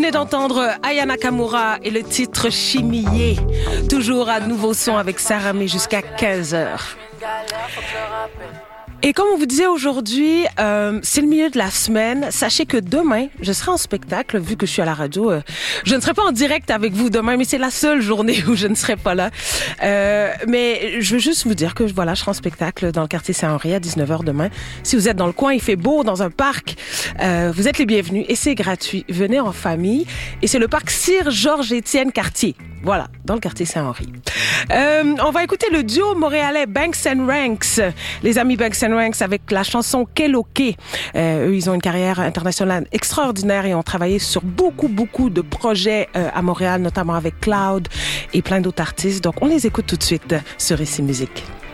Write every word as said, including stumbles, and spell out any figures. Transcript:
venez d'entendre Aya Nakamura et le titre Chimillé. Toujours à nouveau son avec Sarah May jusqu'à quinze heures. Et comme on vous disait aujourd'hui, euh, c'est le milieu de la semaine. Sachez que demain, je serai en spectacle, vu que je suis à la radio. Euh, je ne serai pas en direct avec vous demain, mais c'est la seule journée où je ne serai pas là. Euh, mais je veux juste vous dire que voilà, je serai en spectacle dans le quartier Saint-Henri à dix-neuf heures demain. Si vous êtes dans le coin, il fait beau, dans un parc, euh, vous êtes les bienvenus et c'est gratuit. Venez en famille. Et c'est le parc Sir-Georges-Étienne Cartier. Voilà, dans le quartier Saint-Henri. Euh, on va écouter le duo montréalais Banks and Ranks. Les amis Banks and Ranks avec la chanson Keloke. Euh, eux, ils ont une carrière internationale extraordinaire et ont travaillé sur beaucoup, beaucoup de projets euh, à Montréal, notamment avec Cloud et plein d'autres artistes. Donc, on les écoute tout de suite sur Ici Musique.